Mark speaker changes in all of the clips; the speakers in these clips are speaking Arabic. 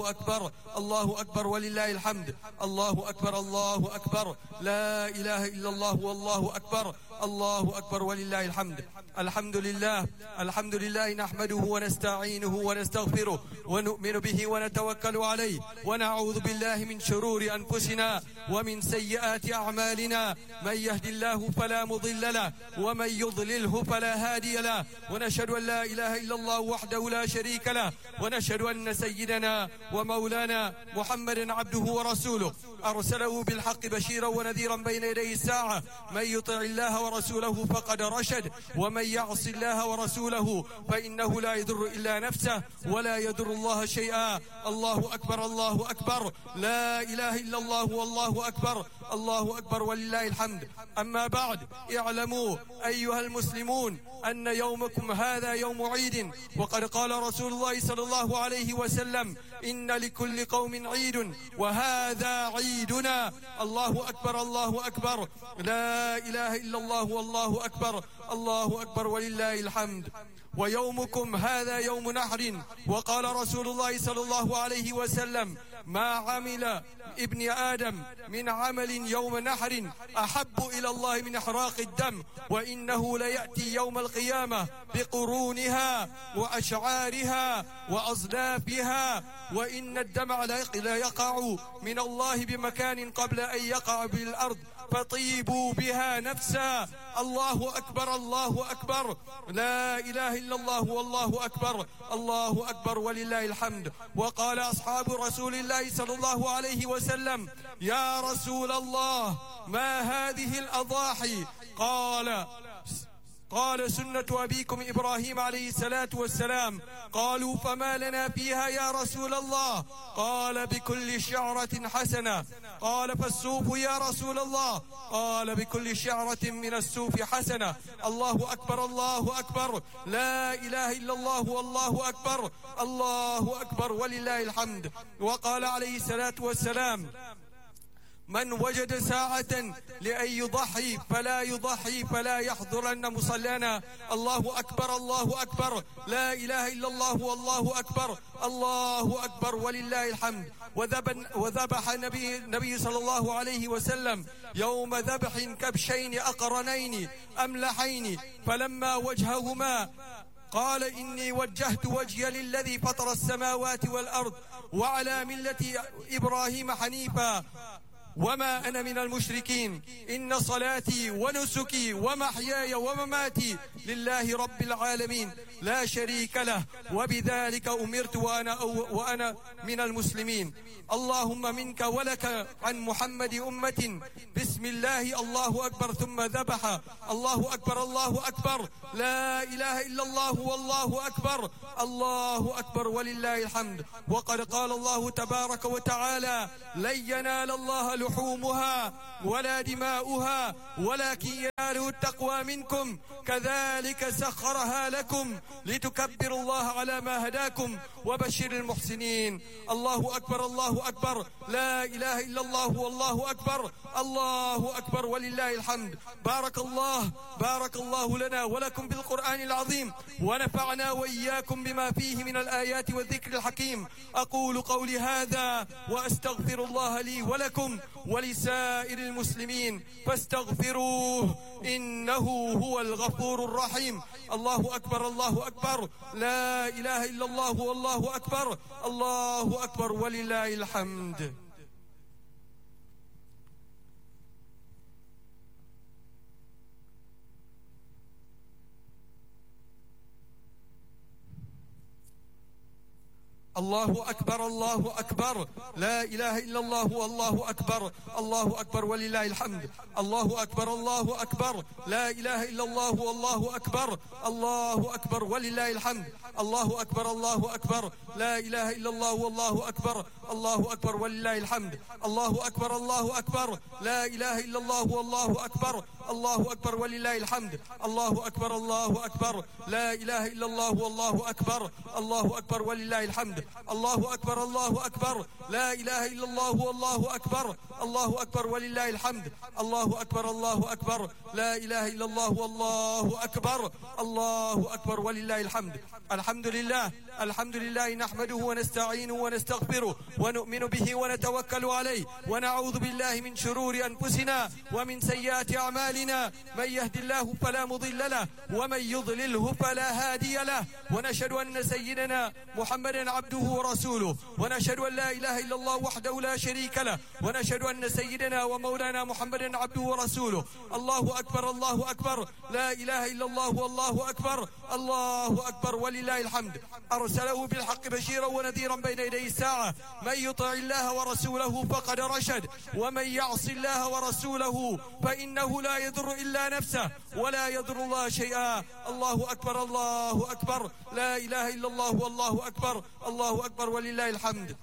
Speaker 1: أكبر الله أكبر ولله الحمد. الله أكبر الله أكبر لا إله إلا الله والله أكبر الله أكبر ولله الحمد. الحمد لله الحمد لله نحمده ونستعينه ونستغفره ونؤمن به ونتوكل عليه ونعوذ بالله من شرور أنفسنا ومن سيئات أعمالنا. من يهد الله فلا مضل له ومن يضلله فلا هادي له. ونشهد أن لا إله إلا الله وحده لا شريك له. ونشهد أن سيدنا ومولانا محمد عبده ورسوله أرسله بالحق بشيرا ونذيرا بين يدي الساعة. من يطع الله ورسوله فقد رشد ومن يعص الله ورسوله فإنه لا يضر إلا نفسه ولا يضر الله شيئا. الله أكبر الله أكبر لا إله إلا الله والله أكبر الله أكبر ولله الحمد. أما بعد اعلموا أيها المسلمون أن يومكم هذا يوم عيد. وقد قال رسول الله صلى الله عليه وسلم إن لكل قوم عيد وهذا عيدنا. الله أكبر الله أكبر لا إله إلا الله والله أكبر الله أكبر ولله الحمد. ويومكم هذا يوم نحر. وقال رسول الله صلى الله عليه وسلم ما عمل ابن آدم من عمل يوم نحر أحب إلى الله من إحراق الدم وإنه ليأتي يوم القيامة بقرونها وأشعارها وأظلافها وإن الدمع لا يقع من الله بمكان قبل أن يقع بالأرض فطيبوا بها نفسا. الله أكبر الله أكبر لا إله إلا الله والله أكبر الله أكبر ولله الحمد. وقال أصحاب رسول الله صلى الله عليه وسلم يا رسول الله ما هذه الأضاحي؟ قال سنة أبيكم إبراهيم عليه الصلاة والسلام. قالوا فما لنا فيها يا رسول الله؟ قال بكل شعرة حسنة. قال فالسوف يا رسول الله؟ قال بكل شعرة من السوف حسنة. الله أكبر الله أكبر لا إله إلا الله والله أكبر الله أكبر ولله الحمد. وقال عليه الصلاة والسلام من وجد ساعة لأن يضحي فلا يضحي فلا يحضرن مصلانا. الله أكبر الله أكبر لا إله إلا الله والله أكبر الله أكبر ولله الحمد. وذبح النبي صلى الله عليه وسلم يوم ذبح كبشين أقرنين أملحين فلما وجههما قال إني وجهت وجهي للذي فطر السماوات والأرض وعلى ملة إبراهيم حنيفا وما أنا من المشركين. إن صلاتي ونسكي ومحياي ومماتي لله رب العالمين لا شريك له وبذلك أمرت وأنا من المسلمين. اللهم منك ولك عن محمد أمة. بسم الله الله أكبر ثم ذبح. الله أكبر الله أكبر لا إله إلا الله والله أكبر الله أكبر ولله الحمد. وقد قال الله تبارك وتعالى لن ينال الله لحومها ولا دماؤها ولكن يناله التقوى منكم كذلك سخرها لكم لتكبروا الله على ما هداكم وبشر المحسنين. الله أكبر الله أكبر لا إله إلا الله والله أكبر الله أكبر ولله الحمد. بارك الله لنا ولكم بالقرآن العظيم ونفعنا وإياكم بما فيه من الآيات والذكر الحكيم. أقول قولي هذا وأستغفر الله لي ولكم ولسائر المسلمين فاستغفروه إنه هو الغفور الرحيم. الله أكبر الله أكبر لا إله إلا الله والله أكبر الله أكبر ولله الحمد. الله أكبر الله أكبر لا إله إلا الله والله أكبر الله أكبر ولله الحمد. الله أكبر الله أكبر لا إله إلا الله والله أكبر الله أكبر ولله الحمد. الله أكبر الله أكبر لا إله إلا الله والله أكبر الله أكبر ولله الحمد. الله أكبر الله أكبر لا إله إلا الله والله أكبر الله أكبر ولله الحمد. الله أكبر الله أكبر لا إله إلا الله والله أكبر الله أكبر ولله الحمد. الحمد. الله أكبر الله أكبر، لا إله إلا الله والله أكبر، الله أكبر ولله الحمد. الله أكبر الله أكبر، لا إله إلا الله والله أكبر، الله أكبر ولله الحمد. الحمد لله، الحمد لله نحمده ونستعينه ونستغفره ونؤمن به ونتوكل عليه، ونعوذ بالله من شرور أنفسنا ومن سيئات أعمالنا، من يهد الله فلا مضل له ومن يضلله فلا هادي له، ونشهد أن سيدنا محمدا عبده ورسوله، ونشهد أن لا إله إلا الله وحده لا شريك له، ونشهد أن سيدنا ومولانا محمدا عبده ورسوله. الله أكبر الله أكبر، لا إله إلا الله والله أكبر، الله أكبر ولله الحمد. أرسله بالحق بشيرا ونذيرا بين يدي الساعة، من يطع الله ورسوله فقد رشد، ومن يعص الله ورسوله فإنه لا يضر إلا نفسه ولا يضر الله شيئا. الله أكبر الله أكبر، لا إله إلا الله والله أكبر، الله أكبر ولله الحمد.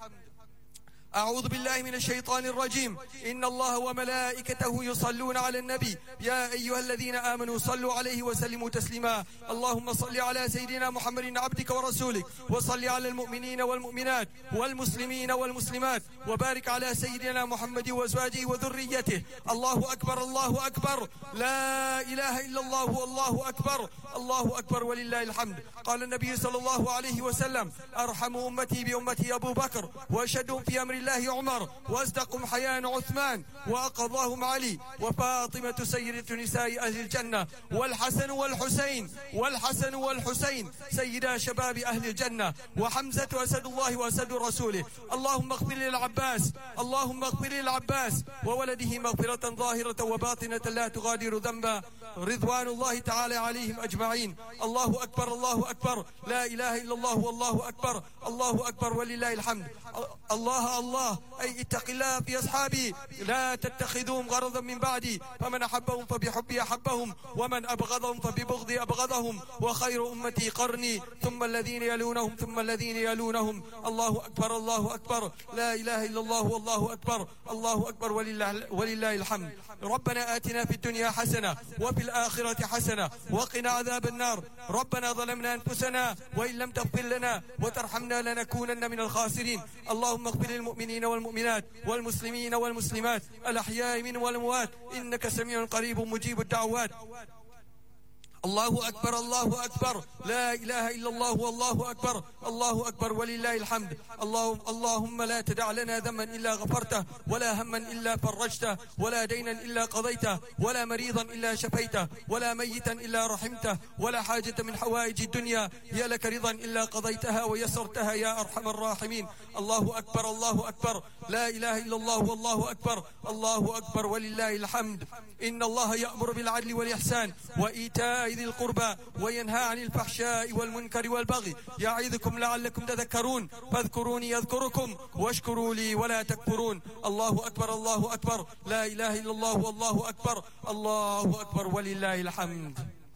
Speaker 1: أعوذ بالله من الشيطان الرجيم. إن الله وملائكته يصلون على النبي، يا أيها الذين آمنوا صلوا عليه وسلموا تسليما. اللهم صل على سيدنا محمد عبدك ورسولك، وصل على المؤمنين والمؤمنات والمسلمين والمسلمات، وبارك على سيدنا محمد وأزواجه وذريته. الله أكبر الله أكبر، لا إله إلا الله والله أكبر، الله أكبر ولله الحمد. قال النبي صلى الله عليه وسلم: أرحم أمتي بأمتي أبو بكر، وأشهدهم في أمر الله عمر، وأصدقهم حياء عثمان، وأقضاهم علي، وفاطمة سيدة نساء أهل الجنة، والحسن والحسين، والحسن والحسين سيدا شباب أهل الجنة، وحمزة أسد الله وأسد رسوله. اللهم اغفر للعباس، اللهم اغفر للعباس وولده مغفرة ظاهرة وباطنة لا تغادر ذنبا، رضوان الله تعالى عليهم أجمعين. الله أكبر الله أكبر، لا إله إلا الله والله أكبر، الله أكبر ولله الحمد. الله الله، أي اتق الله في أصحابي، لا تتخذوهم غرضا من بعدي، فمن أحبهم فبحبي أحبهم، ومن أبغضهم فببغضي أبغضهم، وخير أمتي قرني، ثم الذين يلونهم ثم الذين يلونهم. الله أكبر الله أكبر، لا إله إلا الله والله أكبر، الله أكبر ولله الحمد. ربنا آتنا في الدنيا حسنة وفي الآخرة حسنة وقنا عذاب النار. ربنا ظلمنا أنفسنا وإن لم تغفر لنا وترحمنا لنكونن من الخاسرين. اللهم اغفر للمؤمنين والمؤمنات والمسلمين والمسلمات الأحياء منهم والأموات، إنك سميع قريب مجيب الدعوات. الله أكبر الله أكبر، لا إله إلا الله والله أكبر، الله أكبر ولله الحمد. اللهم لا تدع لنا ذنبا إلا غفرته، ولا هما إلا فرجته، ولا دينا إلا قضيته، ولا مريضا إلا شفيته، ولا ميتا إلا رحمته، ولا حاجة من حوائج الدنيا هي لك رضا إلا قضيتها ويسرتها يا أرحم الراحمين. الله أكبر الله أكبر، لا إله إلا الله والله أكبر، الله أكبر ولله الحمد. إن الله يأمر بالعدل والإحسان وإيتاء ذي القربى وينهى عن الفحشاء والمنكر والبغي، يعظكم لعلكم تذكرون، فاذكروني يذكركم واشكروا لي ولا تكفرون. الله أكبر الله أكبر، لا إله إلا الله والله أكبر، الله أكبر ولله الحمد.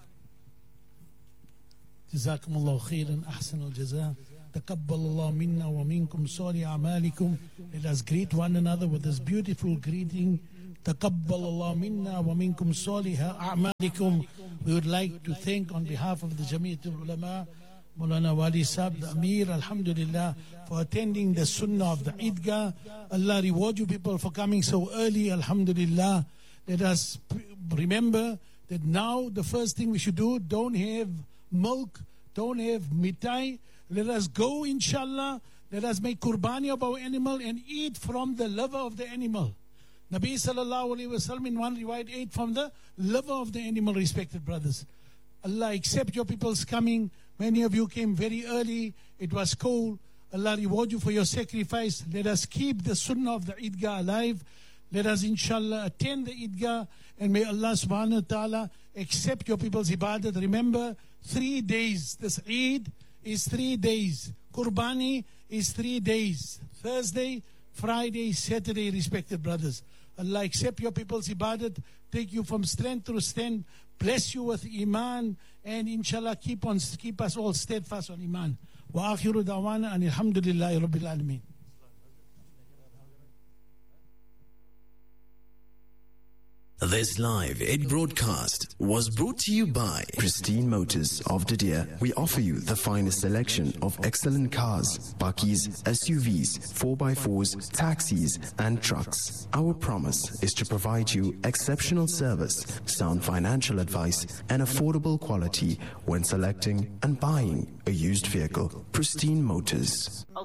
Speaker 2: جزاكم الله خيرا، أحسن الجزاء. تقبل الله منا ومنكم صالح أعمالكم. Let us greet one another with this beautiful greeting. تقبل الله منا ومنكم صالح أعمالكم. We would like to thank on behalf of the Jamiatul Ulama, Maulana Wali Sahib, the Amir, Alhamdulillah, for attending the Sunnah of the Eidgah. Allah reward you people for coming so early, Alhamdulillah. Let us remember that now the first thing we should do, don't have milk, don't have mitai. Let us go, inshallah. Let us make qurbani of our animal and eat from the liver of the animal. Nabi sallallahu alayhi wa sallam in one riwayat ate from the liver of the animal, respected brothers. Allah accept your people's coming. Many of you came very early. It was cold. Allah reward you for your sacrifice. Let us keep the sunnah of the Eidgah alive. Let us inshallah attend the Eidgah, and may Allah subhanahu wa ta'ala accept your people's ibadat. Remember, 3 days. This Eid is 3 days. Qurbani is 3 days. Thursday, Friday, Saturday, respected brothers. Allah accept your people's ibadat, take you from strength to strength, bless you with iman, and inshallah keep us all steadfast on iman. Wa akhiru da'wana and alhamdulillahi rabbil alameen.
Speaker 3: This live Eid broadcast was brought to you by
Speaker 4: Pristine Motors of Didier. We offer you the finest selection of excellent cars, bakkies, SUVs, 4x4s, taxis and trucks. Our promise is to provide you exceptional service, sound financial advice and affordable quality when selecting and buying a used vehicle. Pristine Motors.